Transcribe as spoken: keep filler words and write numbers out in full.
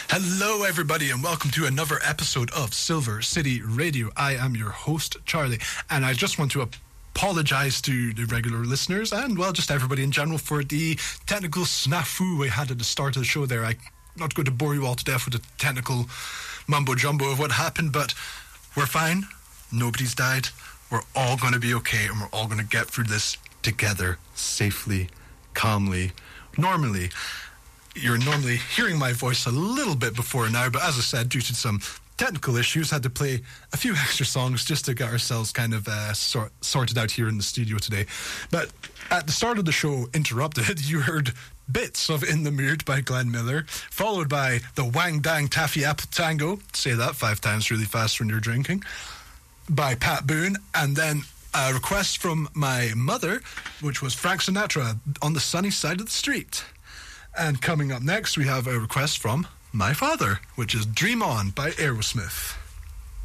Hello, everybody, and welcome to another episode of Silver City Radio. I am your host, Charlie, and I just want to apologise to the regular listeners and, well, just everybody in general for the technical snafu we had at the start of the show there. I'm not going to bore you all to death with the technical mumbo-jumbo of what happened, but we're fine. Nobody's died. We're all going to be okay, and we're all going to get through this together, safely, calmly, normally. You're normally hearing my voice a little bit before now, but as I said, due to some technical issues, had to play a few extra songs just to get ourselves kind of uh, sort, sorted out here in the studio today. But at the start of the show, Interrupted, you heard bits of In the Mood by Glenn Miller, followed by the Wang Dang Taffy Apple Tango, say that five times really fast when you're drinking, by Pat Boone, and then a request from my mother, which was Frank Sinatra, On the Sunny Side of the Street. And coming up next, we have a request from my father, which is Dream On by Aerosmith.